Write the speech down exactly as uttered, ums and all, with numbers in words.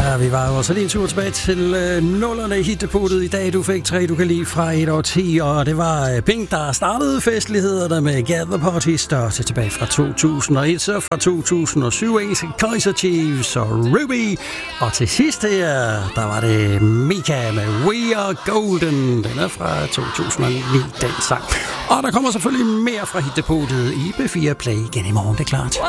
Ja, vi var jo også lige en tur tilbage til øh, nullerne i hitdepotet i dag. Du fik tre, du kan lide fra et år ti, og det var øh, Pink, der startede festlighederne med Gather Parties, der til tilbage fra to tusind og et, så fra to tusind og syv engelske Kaiser Chiefs og Ruby, og til sidst her, der var det Mika med We Are Golden. Den er fra to tusind og ni, den sang. Og der kommer selvfølgelig mere fra hitdepotet i B fire Play igen i morgen, det er klart.